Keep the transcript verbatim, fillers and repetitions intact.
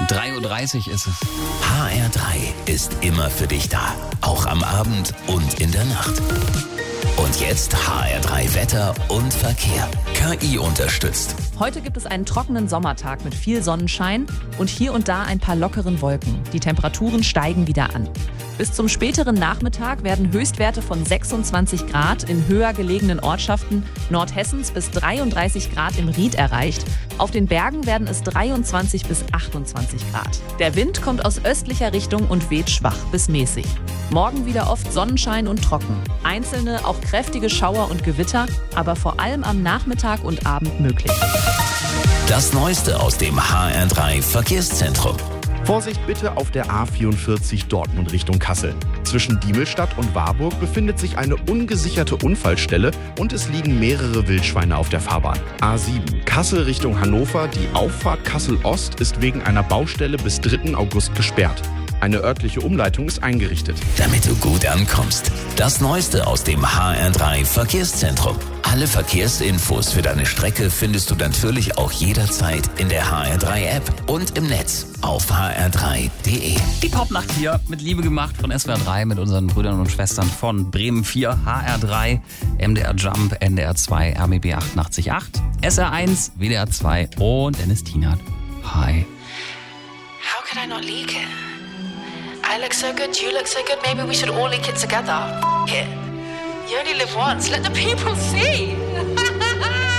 drei Uhr dreißig ist es. H R drei ist immer für dich da. Auch am Abend und in der Nacht. Und jetzt H R drei Wetter und Verkehr. K I unterstützt. Heute gibt es einen trockenen Sommertag mit viel Sonnenschein und hier und da ein paar lockeren Wolken. Die Temperaturen steigen wieder an. Bis zum späteren Nachmittag werden Höchstwerte von sechsundzwanzig Grad in höher gelegenen Ortschaften Nordhessens bis dreiunddreißig Grad im Ried erreicht. Auf den Bergen werden es dreiundzwanzig bis achtundzwanzig Grad. Der Wind kommt aus östlicher Richtung und weht schwach bis mäßig. Morgen wieder oft Sonnenschein und trocken. Einzelne, auch kräftige Schauer und Gewitter, aber vor allem am Nachmittag und Abend möglich. Das Neueste aus dem H R drei Verkehrszentrum. Vorsicht bitte auf der A vierundvierzig Dortmund Richtung Kassel. Zwischen Diemelstadt und Warburg befindet sich eine ungesicherte Unfallstelle und es liegen mehrere Wildschweine auf der Fahrbahn. A sieben Kassel Richtung Hannover, die Auffahrt Kassel Ost ist wegen einer Baustelle bis dritten August gesperrt. Eine örtliche Umleitung ist eingerichtet. Damit du gut ankommst. Das Neueste aus dem H R drei Verkehrszentrum. Alle Verkehrsinfos für deine Strecke findest du natürlich auch jederzeit in der H R drei App und im Netz auf h r drei punkt d e. Die Popnacht hier mit Liebe gemacht von S W R drei mit unseren Brüdern und Schwestern von Bremen vier, H R drei, M D R Jump, N D R zwei, R B B achtundachtzig Komma acht, S R eins, W D R zwei und Dennis Tienert. Hi. How could I not leak it? I look so good, you look so good, maybe we should all leak it together. F*** it. You only live once, let the people see.